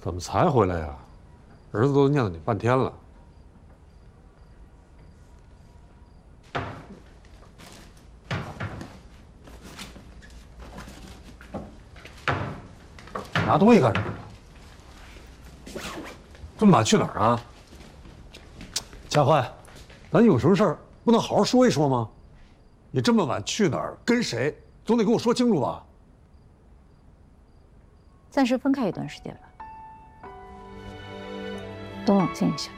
怎么才回来呀？儿子都念叨你半天了。拿东西干什么？这么晚去哪儿啊？佳欢，咱有什么事儿不能好好说一说吗？你这么晚去哪儿，跟谁，总得跟我说清楚吧？ 暂时分开一段时间吧，等冷静一下。